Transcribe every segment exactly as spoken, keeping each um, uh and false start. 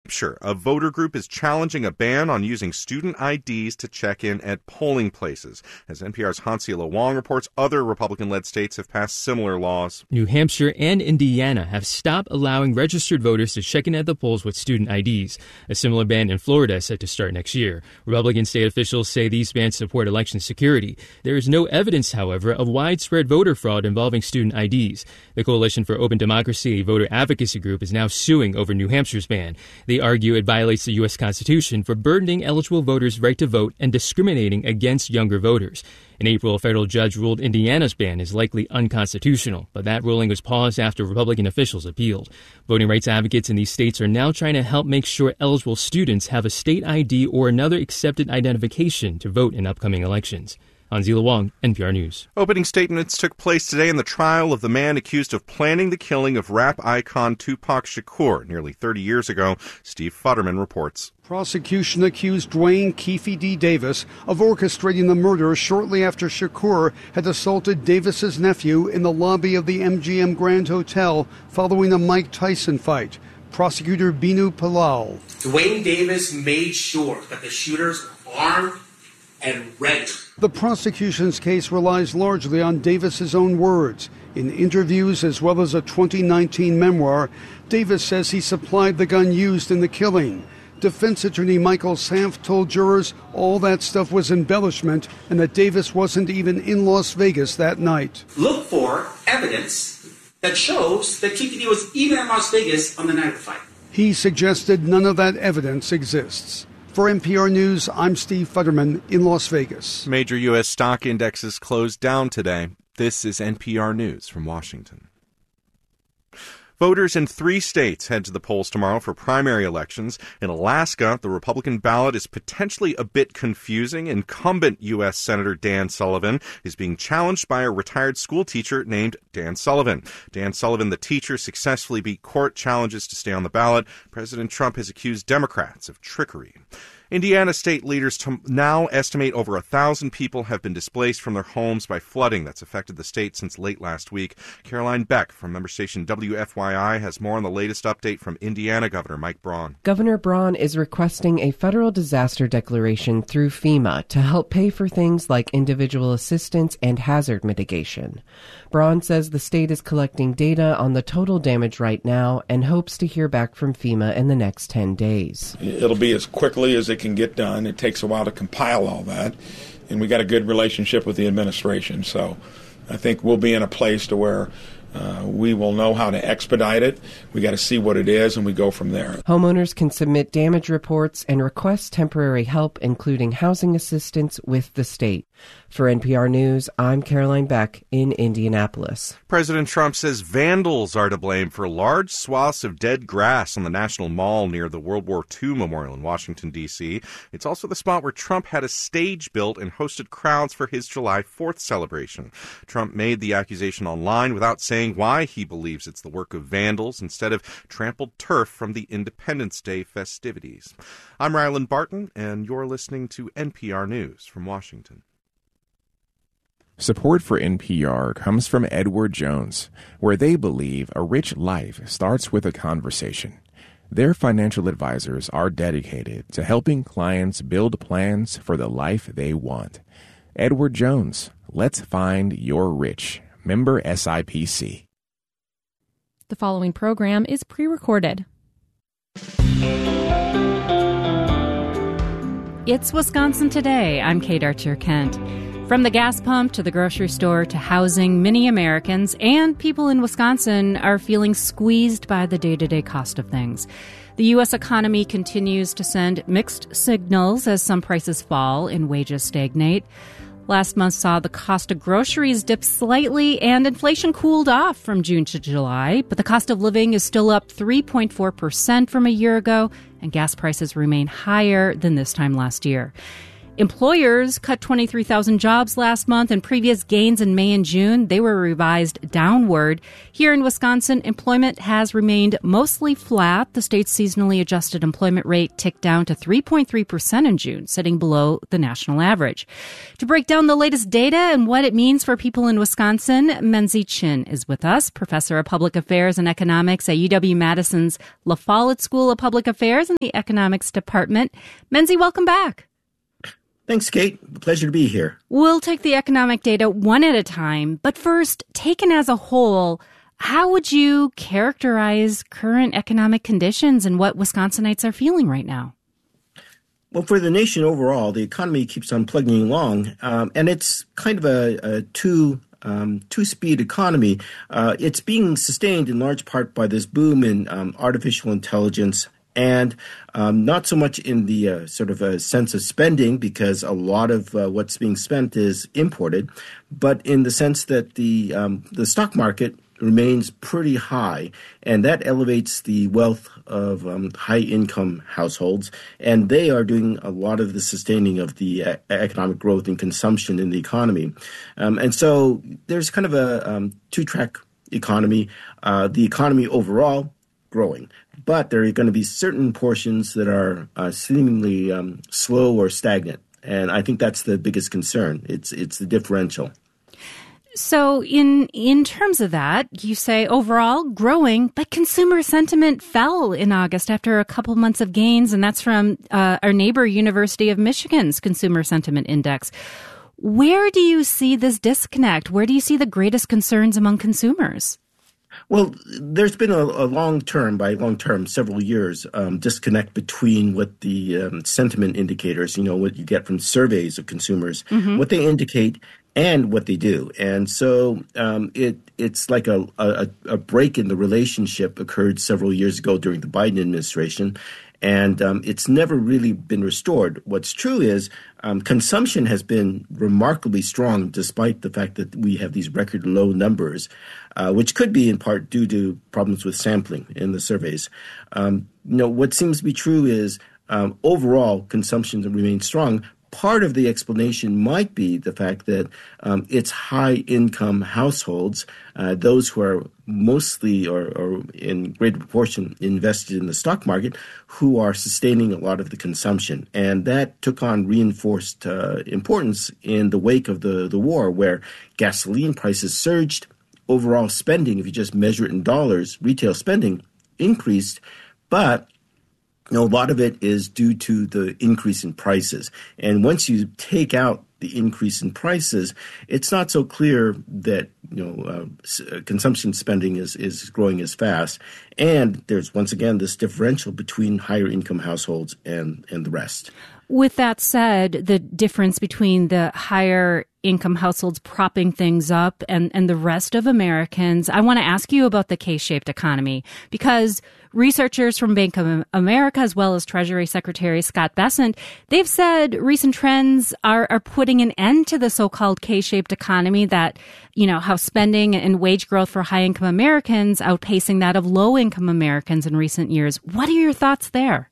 Hampshire, a voter group is challenging a ban on using student I Ds to check in at polling places. As N P R's Hansila Wong reports, other Republican-led states have passed similar laws. New Hampshire and Indiana have stopped allowing registered voters to check in at the polls with student I Ds. A similar ban in Florida is set to start next year. Republican state officials say these bans support election security. There is no evidence, however, of widespread voter fraud involving student I Ds. The Coalition for Open Democracy, a voter advocacy group, is now suing over New Hampshire's ban. They argue it violates the U S Constitution for burdening eligible voters' right to vote and discriminating against younger voters. In April, a federal judge ruled Indiana's ban is likely unconstitutional, but that ruling was paused after Republican officials appealed. Voting rights advocates in these states are now trying to help make sure eligible students have a state I D or another accepted identification to vote in upcoming elections. Hansila Wong, N P R News. Opening statements took place today in the trial of the man accused of planning the killing of rap icon Tupac Shakur nearly thirty years ago. Steve Futterman reports. Prosecution accused Dwayne Keefe D. Davis of orchestrating the murder shortly after Shakur had assaulted Davis's nephew in the lobby of the M G M Grand Hotel following a Mike Tyson fight. Prosecutor Binu Palal. Dwayne Davis made sure that the shooters were armed and ready. The prosecution's case relies largely on Davis's own words. In interviews as well as a twenty nineteen memoir, Davis says he supplied the gun used in the killing. Defense attorney Michael Sanft told jurors all that stuff was embellishment and that Davis wasn't even in Las Vegas that night. Look for evidence that shows that Keefe was even in Las Vegas on the night of the fight. He suggested none of that evidence exists. For N P R News, I'm Steve Futterman in Las Vegas. Major U S stock indexes closed down today. This is N P R News from Washington. Voters in three states head to the polls tomorrow for primary elections. In Alaska, the Republican ballot is potentially a bit confusing. Incumbent U S Senator Dan Sullivan is being challenged by a retired school teacher named Dan Sullivan. Dan Sullivan, the teacher, successfully beat court challenges to stay on the ballot. President Trump has accused Democrats of trickery. Indiana state leaders t- now estimate over a thousand people have been displaced from their homes by flooding that's affected the state since late last week. Caroline Beck from member station W F Y I has more on the latest update from Indiana Governor Mike Braun. Governor Braun is requesting a federal disaster declaration through FEMA to help pay for things like individual assistance and hazard mitigation. Braun says the state is collecting data on the total damage right now and hopes to hear back from FEMA in the next ten days. It'll be as quickly as it can get done. It takes a while to compile all that, and we got a good relationship with the administration. So I think we'll be in a place to where Uh, we will know how to expedite it. We got to see what it is, and we go from there. Homeowners can submit damage reports and request temporary help, including housing assistance, with the state. For N P R News, I'm Caroline Beck in Indianapolis. President Trump says vandals are to blame for large swaths of dead grass on the National Mall near the World War Two Memorial in Washington, D C It's also the spot where Trump had a stage built and hosted crowds for his July fourth celebration. Trump made the accusation online without saying why he believes it's the work of vandals instead of trampled turf from the Independence Day festivities. I'm Ryland Barton, and you're listening to N P R News from Washington. Support for N P R comes from Edward Jones, where they believe a rich life starts with a conversation. Their financial advisors are dedicated to helping clients build plans for the life they want. Edward Jones, let's find your rich. Member S I P C. The following program is pre-recorded. It's Wisconsin Today. I'm Kate Archer-Kent. From the gas pump to the grocery store to housing, many Americans and people in Wisconsin are feeling squeezed by the day-to-day cost of things. The U S economy continues to send mixed signals as some prices fall and wages stagnate. Last month saw the cost of groceries dip slightly and inflation cooled off from June to July, but the cost of living is still up three point four percent from a year ago, and gas prices remain higher than this time last year. Employers cut twenty-three thousand jobs last month, and previous gains in May and June, they were revised downward. Here in Wisconsin, employment has remained mostly flat. The state's seasonally adjusted employment rate ticked down to three point three percent in June, sitting below the national average. To break down the latest data and what it means for people in Wisconsin, Menzie Chinn is with us, professor of public affairs and economics at U W-Madison's La Follette School of Public Affairs in the economics department. Menzie, welcome back. Thanks, Kate. Pleasure to be here. We'll take the economic data one at a time. But first, taken as a whole, how would you characterize current economic conditions and what Wisconsinites are feeling right now? Well, for the nation overall, the economy keeps on plugging along, um, and it's kind of a, a two um, two-speed economy. Uh, it's being sustained in large part by this boom in um, artificial intelligence, and um, not so much in the uh, sort of a sense of spending, because a lot of uh, what's being spent is imported, but in the sense that the um, the stock market remains pretty high, and that elevates the wealth of um, high-income households, and they are doing a lot of the sustaining of the uh, economic growth and consumption in the economy. Um, and so there's kind of a um, two-track economy. Uh, the economy overall growing, but there are going to be certain portions that are uh, seemingly um, slow or stagnant, and I think that's the biggest concern. It's it's the differential. So in in terms of that, you say overall growing, but consumer sentiment fell in August after a couple months of gains, and that's from uh, our neighbor University of Michigan's Consumer Sentiment Index. Where do you see this disconnect? Where do you see the greatest concerns among consumers? Well, there's been a, a long-term, by long-term, several years, um, disconnect between what the um, sentiment indicators, you know, what you get from surveys of consumers, mm-hmm. what they indicate and what they do. And so um, it it's like a, a, a break in the relationship occurred several years ago during the Biden administration. And um, it's never really been restored. What's true is um, consumption has been remarkably strong despite the fact that we have these record low numbers, uh, which could be in part due to problems with sampling in the surveys. Um, you know, what seems to be true is um, overall consumption remains strong. Part of the explanation might be the fact that um, it's high-income households, uh, those who are mostly or, or in greater proportion invested in the stock market, who are sustaining a lot of the consumption. And that took on reinforced uh, importance in the wake of the, the war, where gasoline prices surged, overall spending, if you just measure it in dollars, retail spending increased, but you know, a lot of it is due to the increase in prices. And once you take out the increase in prices, it's not so clear that, you know, uh, consumption spending is, is growing as fast. And there's, once again, this differential between higher income households and, and the rest. With that said, the difference between the higher income households propping things up and, and the rest of Americans, I want to ask you about the K-shaped economy, because researchers from Bank of America, as well as Treasury Secretary Scott Bessent, they've said recent trends are, are putting an end to the so-called K-shaped economy, that, you know, how spending and wage growth for high-income Americans outpacing that of low-income Americans in recent years. What are your thoughts there?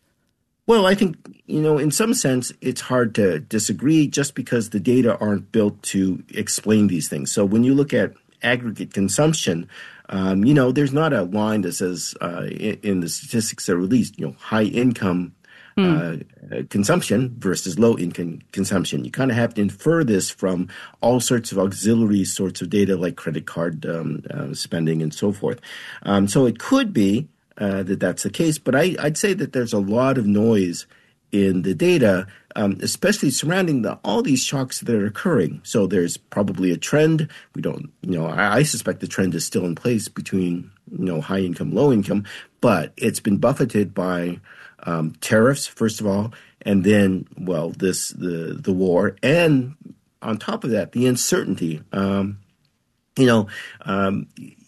Well, I think, you know, in some sense, it's hard to disagree just because the data aren't built to explain these things. So when you look at aggregate consumption, um, you know, there's not a line that says uh, in, in the statistics that are released, you know, high income mm. uh, consumption versus low income consumption. You kind of have to infer this from all sorts of auxiliary sorts of data like credit card um, uh, spending and so forth. Um, so it could be Uh, that that's the case. But I, I'd say that there's a lot of noise in the data, um, especially surrounding the, all these shocks that are occurring. So there's probably a trend. We don't, you know, I, I suspect the trend is still in place between, you know, high income, low income, but it's been buffeted by um, tariffs, first of all, and then, well, this, the, the war. And on top of that, the uncertainty, um, you know, um,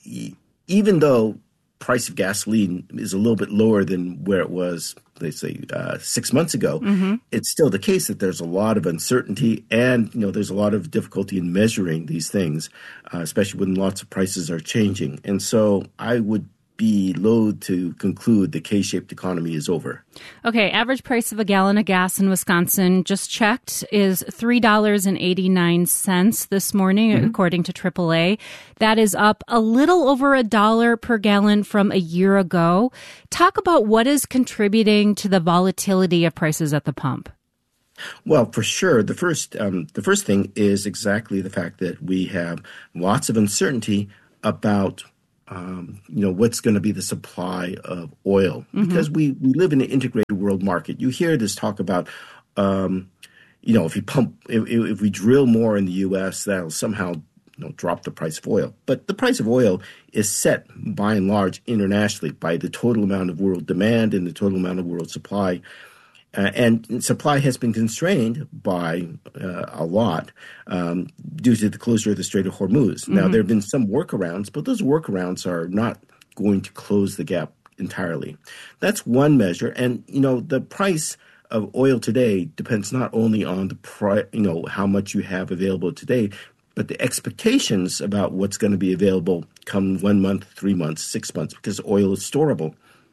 even though price of gasoline is a little bit lower than where it was, let's say, uh, six months ago, mm-hmm. it's still the case that there's a lot of uncertainty, and you know there's a lot of difficulty in measuring these things, uh, especially when lots of prices are changing. And so I would be loath to conclude the K-shaped economy is over. Okay, average price of a gallon of gas in Wisconsin, just checked, is three dollars and eighty-nine cents this morning, mm-hmm. according to triple A. That is up a little over a dollar per gallon from a year ago. Talk about what is contributing to the volatility of prices at the pump. Well, for sure, the first um, the first thing is exactly the fact that we have lots of uncertainty about Um, you know, what's going to be the supply of oil, mm-hmm. because we, we live in an integrated world market. You hear this talk about, um, you know, if you pump, if, if we drill more in the U S, that'll somehow, you know, drop the price of oil. But the price of oil is set by and large internationally by the total amount of world demand and the total amount of world supply. Uh, and supply has been constrained by uh, a lot um, due to the closure of the Strait of Hormuz. Mm-hmm. Now, there have been some workarounds, but those workarounds are not going to close the gap entirely. That's one measure. And, you know, the price of oil today depends not only on the pri- you know, how much you have available today, but the expectations about what's going to be available come one month, three months, six months, because oil is storable.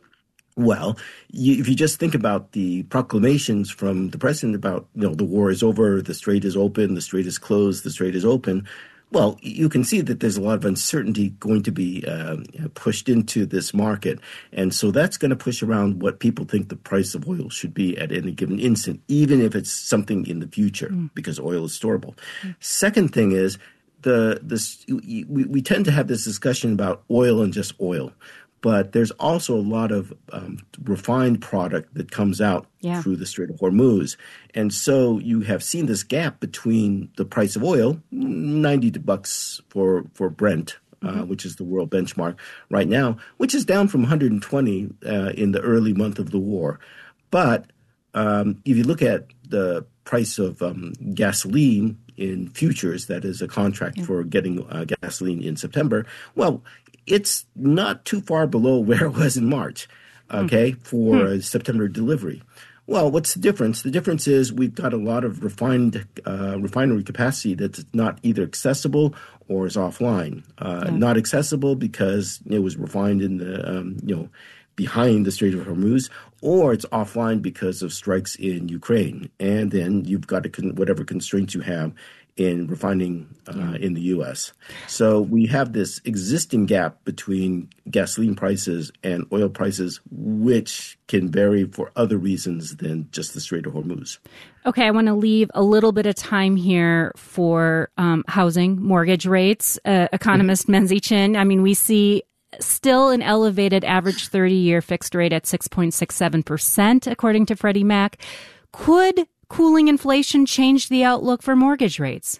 Well, you, if you just think about the proclamations from the president about, you know, the war is over, the strait is open, the strait is closed, the strait is open, well, you can see that there's a lot of uncertainty going to be uh, pushed into this market. And so that's going to push around what people think the price of oil should be at any given instant, even if it's something in the future, mm. because oil is storable. Mm. Second thing is, the this we, we tend to have this discussion about oil and just oil. But there's also a lot of um, refined product that comes out yeah. through the Strait of Hormuz. And so you have seen this gap between the price of oil, ninety bucks for, for Brent, mm-hmm. uh, which is the world benchmark right now, which is down from one hundred twenty uh, in the early month of the war. But um, if you look at the price of um, gasoline in futures, that is a contract yeah. for getting uh, gasoline in September, well, it's not too far below where it was in March, okay, mm. for mm. September delivery. Well, what's the difference? The difference is we've got a lot of refined uh, refinery capacity that's not either accessible or is offline. Uh, yeah. Not accessible because it was refined in the, um, you know, behind the Strait of Hormuz, or it's offline because of strikes in Ukraine. And then you've got to con- whatever constraints you have in refining uh, yeah. in the U S. So we have this existing gap between gasoline prices and oil prices, which can vary for other reasons than just the Strait of Hormuz. Okay, I want to leave a little bit of time here for um, housing, mortgage rates. Uh, economist Menzie Chin, I mean, we see still an elevated average thirty-year fixed rate at six point six seven percent, according to Freddie Mac. Could cooling inflation change the outlook for mortgage rates?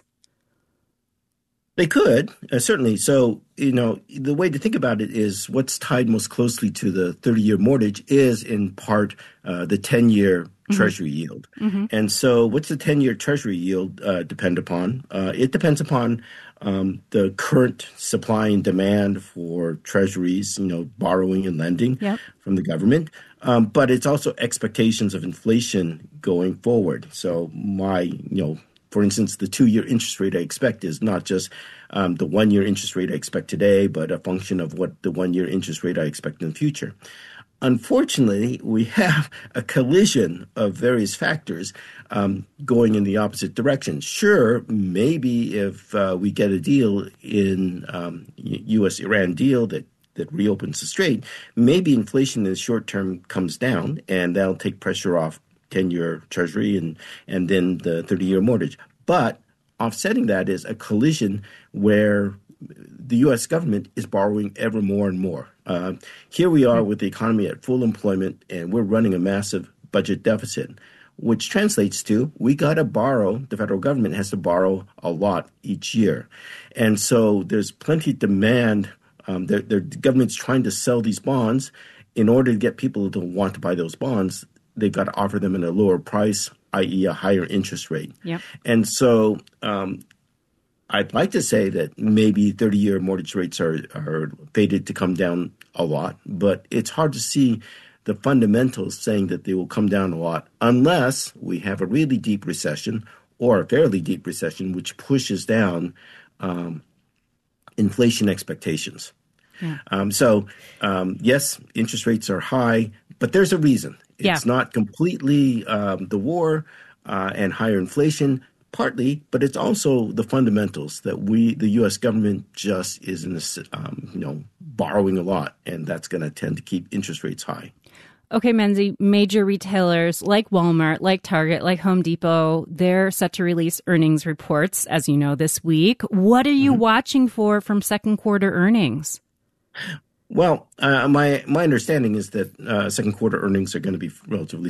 They could, uh, certainly. So, you know, the way to think about it is what's tied most closely to the thirty-year mortgage is in part uh, the ten-year mm-hmm. Treasury yield. Mm-hmm. And so what's the ten-year Treasury yield uh, depend upon? Uh, it depends upon um, the current supply and demand for Treasuries, you know, borrowing and lending yep. from the government. Um, but it's also expectations of inflation going forward. So my, you know, for instance, the two-year interest rate I expect is not just um, the one-year interest rate I expect today, but a function of what the one-year interest rate I expect in the future. Unfortunately, we have a collision of various factors um, going in the opposite direction. Sure, maybe if uh, we get a deal in um, U S Iran deal that that reopens the strait, maybe inflation in the short term comes down, and that'll take pressure off ten-year Treasury and, and then the thirty-year mortgage. But offsetting that is a collision where the U S government is borrowing ever more and more. Uh, here we are with the economy at full employment, and we're running a massive budget deficit, which translates to we got to borrow, the federal government has to borrow a lot each year. And so there's plenty of demand. Um, the, the government's trying to sell these bonds. In order to get people to want to buy those bonds, they've got to offer them at a lower price, that is a higher interest rate. Yep. And so um, I'd like to say that maybe thirty-year mortgage rates are, are fated to come down a lot, but it's hard to see the fundamentals saying that they will come down a lot unless we have a really deep recession or a fairly deep recession, which pushes down um, inflation expectations. Yeah. Um, so, um, yes, interest rates are high, but there's a reason. It's yeah. not completely um, the war uh, and higher inflation, partly, but it's also the fundamentals that we, the U S government, just is in this, um, you know, borrowing a lot, and that's going to tend to keep interest rates high. Okay, Menzie, major retailers like Walmart, like Target, like Home Depot, they're set to release earnings reports, as you know, this week. What are you mm-hmm. watching for from second quarter earnings? Well, uh, my my understanding is that uh, second quarter earnings are going to be relatively